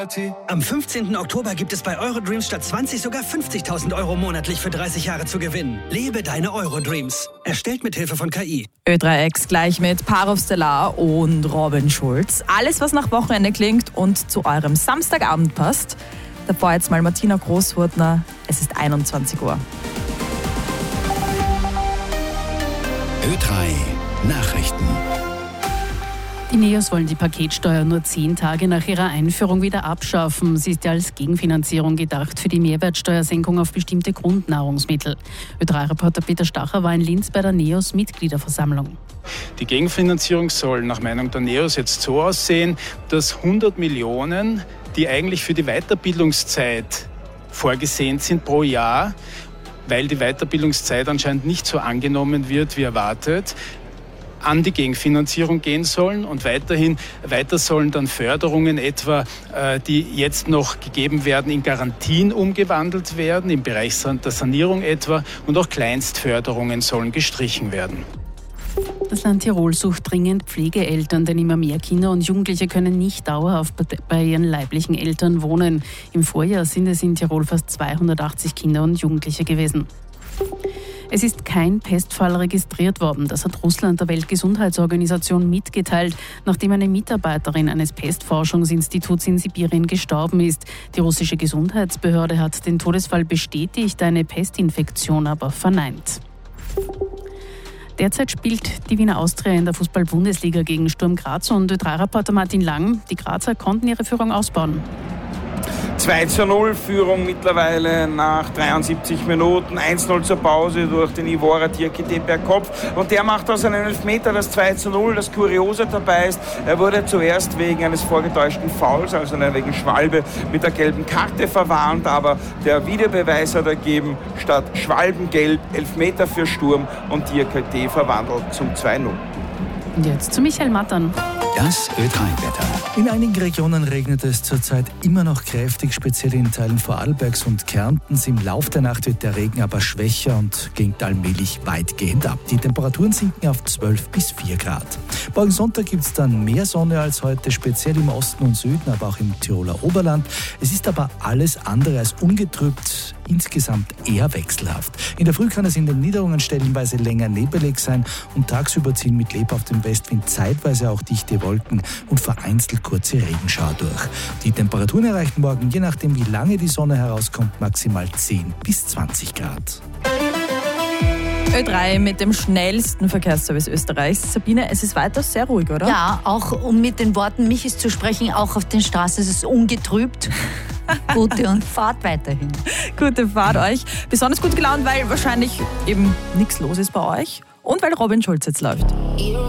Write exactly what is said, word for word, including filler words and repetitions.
Am fünfzehnten Oktober gibt es bei Eurodreams statt zwanzig sogar fünfzigtausend Euro monatlich für dreißig Jahre zu gewinnen. Lebe deine Eurodreams. Erstellt mit Hilfe von K I. Ö drei X gleich mit Parov Stellar und Robin Schulz. Alles, was nach Wochenende klingt und zu eurem Samstagabend passt. Davor jetzt mal Martina Großhurtner. Es ist einundzwanzig Uhr. Ö drei Nachrichten. Die Neos wollen die Paketsteuer nur zehn Tage nach ihrer Einführung wieder abschaffen. Sie ist ja als Gegenfinanzierung gedacht für die Mehrwertsteuersenkung auf bestimmte Grundnahrungsmittel. Ö drei Reporter Peter Stacher war in Linz bei der Neos Mitgliederversammlung. Die Gegenfinanzierung soll nach Meinung der Neos jetzt so aussehen, dass hundert Millionen, die eigentlich für die Weiterbildungszeit vorgesehen sind pro Jahr, weil die Weiterbildungszeit anscheinend nicht so angenommen wird wie erwartet, an die Gegenfinanzierung gehen sollen und weiterhin weiter sollen dann Förderungen etwa, äh, die jetzt noch gegeben werden, in Garantien umgewandelt werden, im Bereich der Sanierung etwa, und auch Kleinstförderungen sollen gestrichen werden. Das Land Tirol sucht dringend Pflegeeltern, denn immer mehr Kinder und Jugendliche können nicht dauerhaft bei ihren leiblichen Eltern wohnen. Im Vorjahr sind es in Tirol fast zweihundertachtzig Kinder und Jugendliche gewesen. Es ist kein Pestfall registriert worden. Das hat Russland der Weltgesundheitsorganisation mitgeteilt, nachdem eine Mitarbeiterin eines Pestforschungsinstituts in Sibirien gestorben ist. Die russische Gesundheitsbehörde hat den Todesfall bestätigt, eine Pestinfektion aber verneint. Derzeit spielt die Wiener Austria in der Fußball-Bundesliga gegen Sturm Graz und Ö drei Reporter Martin Lang. Die Grazer konnten ihre Führung ausbauen. zwei zu null Führung mittlerweile nach dreiundsiebzig Minuten. eins zu null zur Pause durch den Ivora Diakite per Kopf. Und der macht aus einem Elfmeter das zwei zu null. Das Kuriose dabei ist, er wurde zuerst wegen eines vorgetäuschten Fouls, also wegen Schwalbe, mit der gelben Karte verwarnt. Aber der Videobeweis hat ergeben, statt Schwalbengelb Elfmeter für Sturm und Diakite verwandelt zum zwei zu null. Und jetzt zu Michael Mattern. Das Ö drei Wetter. In einigen Regionen regnet es zurzeit immer noch kräftig, speziell in Teilen Vorarlbergs und Kärntens. Im Lauf der Nacht wird der Regen aber schwächer und ging allmählich weitgehend ab. Die Temperaturen sinken auf zwölf bis vier Grad. Morgen Sonntag gibt es dann mehr Sonne als heute, speziell im Osten und Süden, aber auch im Tiroler Oberland. Es ist aber alles andere als ungetrübt, insgesamt eher wechselhaft. In der Früh kann es in den Niederungen stellenweise länger nebelig sein und tagsüber ziehen mit lebhaftem Westwind zeitweise auch dichte Wolken und vereinzelt kurze Regenschauer durch. Die Temperaturen erreichen morgen, je nachdem wie lange die Sonne herauskommt, maximal zehn bis zwanzig Grad. Ö drei mit dem schnellsten Verkehrsservice Österreichs. Sabine, es ist weiter sehr ruhig, oder? Ja, auch um mit den Worten Michis zu sprechen, auch auf den Straßen ist es ungetrübt. Gute und Fahrt weiterhin. Gute Fahrt euch. Besonders gut gelaunt, weil wahrscheinlich eben nichts los ist bei euch und weil Robin Schulz jetzt läuft.